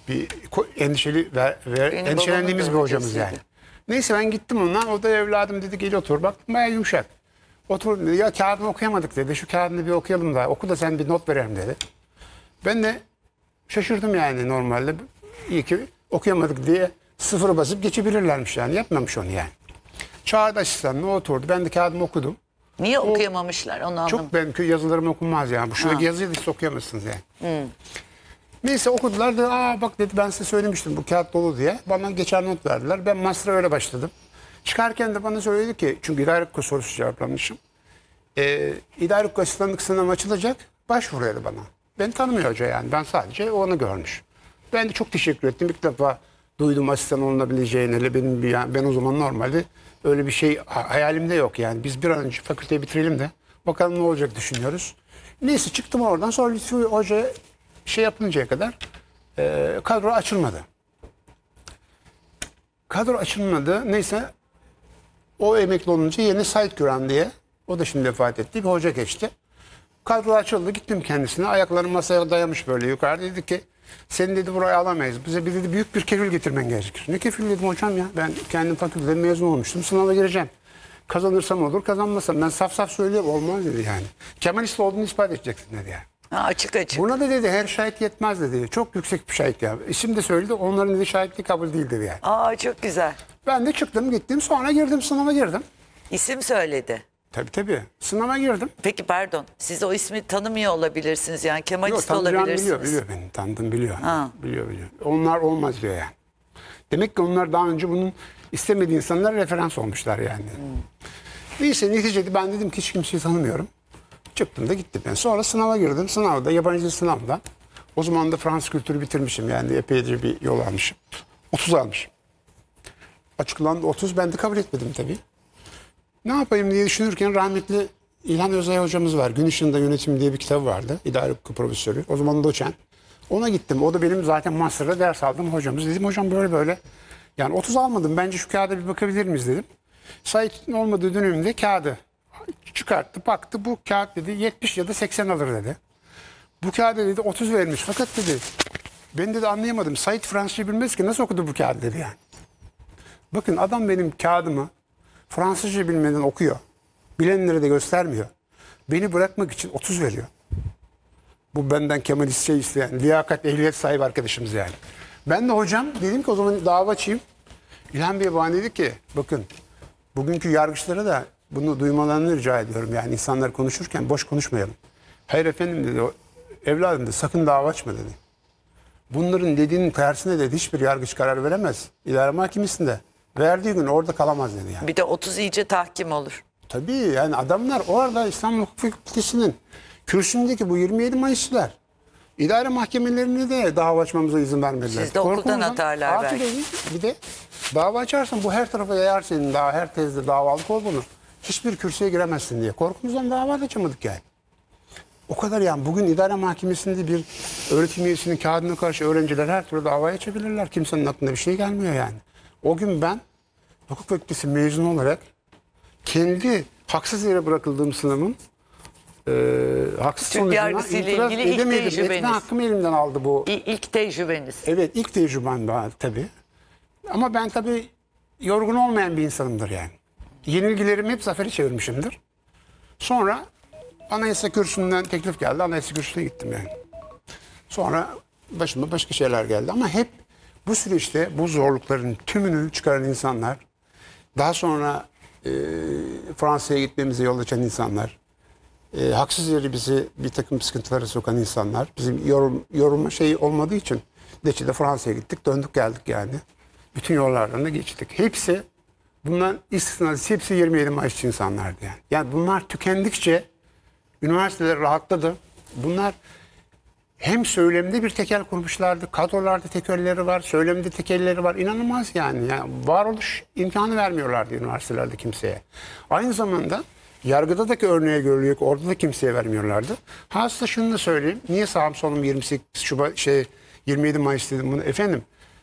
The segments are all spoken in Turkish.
bir endişeli ve Benim endişelendiğimiz bir babamın da hocamız hocasıydı. yani. Neyse ben gittim ondan. O da evladım dedi gel otur. Baktım bayağı yumuşak. Otur dedi. Ya kağıdını okuyamadık dedi. Şu kağıdını bir okuyalım da. Oku da sen bir not verelim dedi. Ben de şaşırdım yani normalde. İyi ki okuyamadık diye sıfır basıp geçebilirlermiş yani. Yapmamış onu yani. Çağırdı asistanına oturdu. Ben de kağıdımı okudum. Niye okuyamamışlar onu anlamadım. Çok benimki yazılarım okunmaz yani. Bu şuradaki yazıyı da hiç okuyamazsınız yani. Neyse okudular da bak dedi ben size söylemiştim bu kağıt dolu diye. Bana geçer not verdiler. Ben master'a öyle başladım. Çıkarken de bana söyledi ki çünkü idare hukuk sorusu cevaplamışım. İdare hukuk asistanlık sınavı açılacak. Başvuru dedi bana. Beni tanımıyor hoca yani. Ben sadece onu görmüş. Ben de çok teşekkür ettim. İlk defa duydum asistan olunabileceğini. Hele benim yani ben o zaman normalde öyle bir şey hayalimde yok yani. Biz bir an önce fakülteyi bitirelim de bakalım ne olacak düşünüyoruz. Neyse çıktım oradan. Sonra Lütfü Hoca şey yapıncaya kadar kadro açılmadı. Kadro açılmadı. Neyse o emekli olunca yeni Sait Güran diye o da şimdi vefat etti. Bir hoca geçti. Kadro açıldı. Gittim kendisine. Ayaklarım masaya dayamış böyle yukarıda. Dedi ki seni dedi buraya alamayız. Bize bir dedi büyük bir kefil getirmen gerekir. Ne kefil dedim hocam ya. Ben kendim fakülteden mezun olmuştum. Sınava gireceğim. Kazanırsam olur, kazanmasam. Ben saf saf söylüyorum. Olmaz dedi yani. Kemalist olduğunu ispat edeceksin dedi yani. Ha, açık açık. Buna da dedi her şahit yetmez dedi. Çok yüksek bir şahit ya. İsim de söyledi. Onların dedi şahitliği kabul değil dedi yani. Aa, çok güzel. Ben de çıktım gittim. Sonra girdim sınava girdim. İsim söyledi. Tabii. Sınava girdim. Peki pardon. Siz o ismi tanımıyor olabilirsiniz. Yani Yok Kemalist tanıdığım olabilirsiniz. biliyor beni. Tanıdım biliyor. Ha. Biliyor. Onlar olmaz diyor yani. Demek ki onlar daha önce bunun istemediği insanlar referans olmuşlar yani. Neyse neticede ben dedim ki hiç kimseyi tanımıyorum. Çıktım da gittim ben. Sonra sınava girdim. Sınavda yabancı sınavda. O zaman da Fransız kültürü bitirmişim yani epeyce bir yol almışım. 30 almışım. Açıklandı 30 ben de kabul etmedim tabii. Ne yapayım diye düşünürken rahmetli İlhan Özay hocamız var. Gün Işığında Yönetim diye bir kitabı vardı. İdare hukuku profesörü. O zaman doçent. Ona gittim. O da benim zaten master'da ders aldığım hocamız. Dedim hocam böyle. Yani 30 almadım. Bence şu kağıda bir bakabilir miyiz dedim. Sait'in olmadığı döneminde kağıdı çıkarttı. Baktı bu kağıt dedi 70 ya da 80 alır dedi. Bu kağıda dedi 30 vermiş. Fakat dedi ben dedi anlayamadım. Sait Fransızca bilmez ki nasıl okudu bu kağıdı dedi yani. Bakın adam benim kağıdımı Fransızca bilmeden okuyor. Bilenlere de göstermiyor. Beni bırakmak için 30 veriyor. Bu benden Kemalist şey isteyen, liyakat, ehliyet sahibi arkadaşımız yani. Ben de hocam dedim ki o zaman dava açayım. İlhan Bey bana dedi ki bakın bugünkü yargıçlara da bunu duymalarını rica ediyorum. Yani insanlar konuşurken boş konuşmayalım. Hayır efendim dedi, evladım dedi sakın dava açma dedi. Bunların dediğinin tersine dedi hiçbir yargıç karar veremez. İdare mahkemesinde. Verdiği gün orada kalamaz dedi yani. Bir de 30 iyice tahkim olur. Tabii yani adamlar orada İstanbul Hukuk Fakültesi'nin kürsündeki bu 27 Mayısçılar idare mahkemelerine de dava açmamıza izin vermediler. Siz de okuldan Korkumuzdan atarlar artı belki. değil, bir de dava açarsan bu her tarafa yayar senin daha her tezde davalık olduğunu. Hiçbir kürsüye giremezsin diye. Korkumuzdan dava açamadık yani. O kadar yani bugün idare mahkemesinde bir öğretim üyesinin kağıdına karşı öğrenciler her türlü dava açabilirler. Kimsenin aklına bir şey gelmiyor yani. O gün ben hukuk fakültesi mezunu olarak kendi haksız yere bırakıldığım sınavın haksız Türk sonucuna yargısıyla itiraz ilgili ilk edemedim. tecrübeniz. Etme hakkımı elimden aldı bu. İlk tecrübeniz. Evet ilk tecrübem daha tabii. Ama ben tabii yorgun olmayan bir insanımdır yani. Yenilgilerimi hep zafere çevirmişimdir. Sonra anayasa kürsüsünden teklif geldi. Anayasa kürsüsüne gittim yani. Sonra başıma başka şeyler geldi. Ama hep bu süreçte bu zorlukların tümünü çıkaran insanlar, daha sonra Fransa'ya gitmemize yol açan insanlar, haksız yere bizi bir takım sıkıntılara sokan insanlar, bizim yorulma şeyi olmadığı için neticede Fransa'ya gittik, döndük geldik yani. Bütün yollardan da geçtik. Hepsi, bundan istisnasız hepsi 27 Mayısçı insanlardı yani. Yani bunlar tükendikçe üniversiteler rahatladı. Bunlar hem söylemde bir tekel kurmuşlardı, kadrolarda tekelleri var, söylemde tekelleri var. İnanılmaz yani. Varoluş imkanı vermiyorlardı üniversitelerde kimseye. Aynı zamanda yargıda da örneğe görülüyor ki orada da kimseye vermiyorlardı. Aslında şunu da söyleyeyim. Niye sağım solum 27 Mayıs dedim bunu? Efendim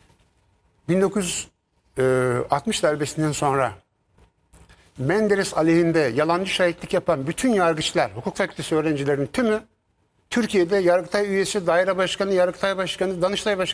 1960 darbesinden sonra Menderes aleyhinde yalancı şahitlik yapan bütün yargıçlar, hukuk fakültesi öğrencilerinin tümü Türkiye'de Yargıtay üyesi, daire başkanı, Yargıtay başkanı, Danıştay başkanı